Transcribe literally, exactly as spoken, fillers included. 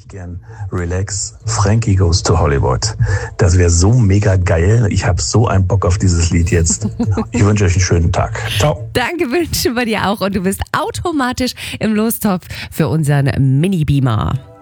ich gern Relax, Frankie Goes to Hollywood. Das wäre so mega geil. Ich habe so einen Bock auf dieses Lied jetzt. Ich wünsche euch einen schönen Tag. Ciao. Danke, wünschen wir dir auch. Und du bist automatisch im Lostopf für unseren Mini-Beamer.